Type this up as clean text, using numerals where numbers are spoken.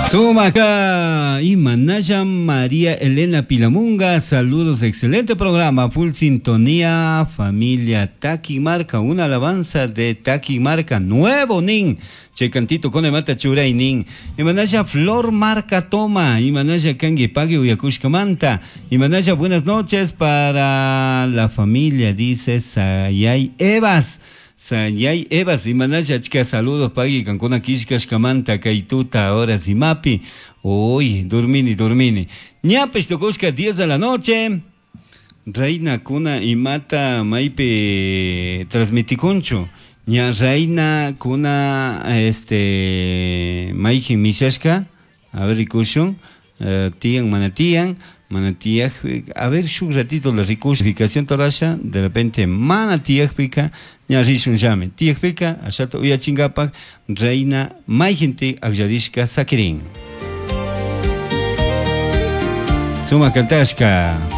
Sumaca y Manaya María Elena Pilamunga, saludos, excelente programa, full sintonía, familia Taquimarca, una alabanza de Taquimarca, nuevo nin, che cantito con el mata churay nin, y Manaya Flor Marca Toma, y Manaya Kangi Pague Uyakushka Manta, y Manaya buenas noches para la familia, dice Sayay Evas. Sayay Evas y Manaya chica, saludos pagi cancuna kishkash kamanta kaituta ahora zimapi. Uy, dormini. Ñapes tokoshka 10 de la noche. Reina kuna y mata maipe transmiticuncho. Ña reina kuna maiji mishashka. A ver rikushun. Tian manatian. Manatiaj, a ver, un ratito la recursificación torasha, de repente manatiaj pica, ya rishun llame, tiaj pica, allá uya chingapak, reina, mai gente, agyarishka sakirin. Suma kantashka.